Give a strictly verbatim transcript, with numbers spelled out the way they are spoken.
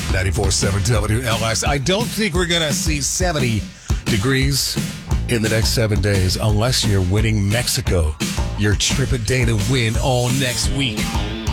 ninety-four point seven W L S. I don't think we're going to see seventy degrees in the next seven days unless you're winning Mexico. Your trip a day to win all next week.